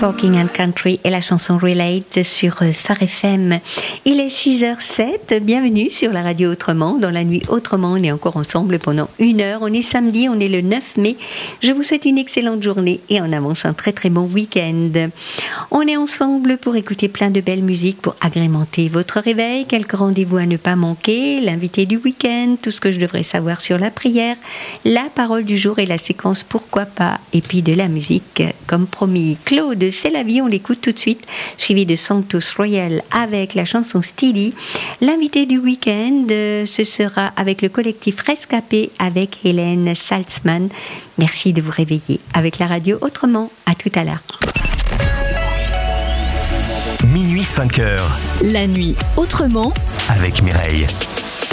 Talking and Country et la chanson Relate sur Phare FM. Il est 6h07, bienvenue sur la radio Autrement. Dans la nuit Autrement, on est encore ensemble pendant 1 heure. On est samedi, on est le 9 mai. Je vous souhaite une excellente journée et en avance un très très bon week-end. On est ensemble pour écouter plein de belles musiques, pour agrémenter votre réveil. Quelques rendez-vous à ne pas manquer, l'invité du week-end, tout ce que je devrais savoir sur la prière, la parole du jour et la séquence Pourquoi pas, et puis de la musique comme promis. Claude, c'est la vie, on l'écoute tout de suite, suivi de Sanctus Royal avec la chanson Steely. L'invité du week-end, ce sera avec le collectif Rescapé avec Hélène Salzman. Merci de vous réveiller avec la radio Autrement. À tout à l'heure. Minuit 5h. La nuit Autrement avec Mireille.